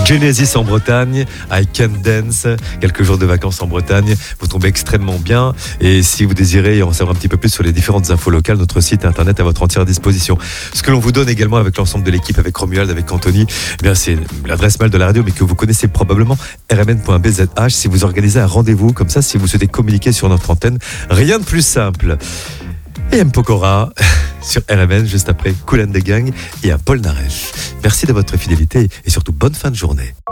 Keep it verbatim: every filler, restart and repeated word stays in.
Genesis en Bretagne, I Can Dance, quelques jours de vacances en Bretagne, vous tombez extrêmement bien. Et si vous désirez en savoir un petit peu plus sur les différentes infos locales, notre site internet est à votre entière disposition. Ce que l'on vous donne également avec l'ensemble de l'équipe, avec Romuald, avec Anthony, eh bien c'est l'adresse mail de la radio, mais que vous connaissez probablement, r m n point b z h. Si vous organisez un rendez-vous comme ça, si vous souhaitez communiquer sur notre antenne, rien de plus simple. Et M. Pokora sur R M N, juste après Kool and the Gang et un Paul Naresh. Merci de votre fidélité et surtout bonne fin de journée.